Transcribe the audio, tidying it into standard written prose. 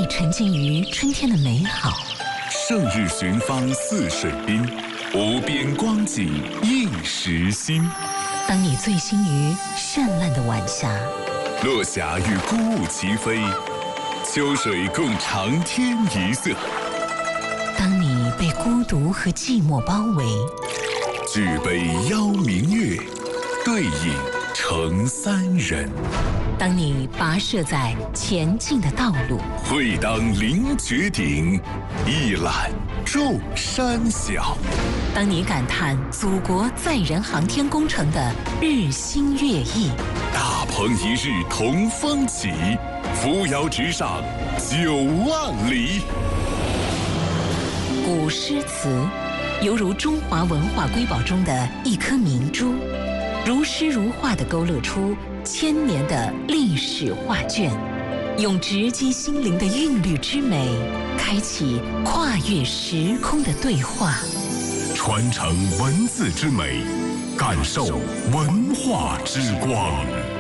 沉浸于春天的美好， 胜日寻芳泗水滨，无边光景映时新。 当你醉心于绚烂的晚霞， 落霞与孤鹜齐飞，秋水共长天一色。 当你被孤独和寂寞包围， 举杯邀明月，对影成三人。 当你跋涉在前进的道路， 会当凌绝顶，一览众山小。 当你感叹祖国载人航天工程的日新月异， 大鹏一日同风起，扶摇直上9万里。 古诗词犹如中华文化瑰宝中的一颗明珠，如诗如画地勾勒出千年的历史画卷，用直击心灵的韵律之美，开启跨越时空的对话， 传承文字之美，感受文化之光。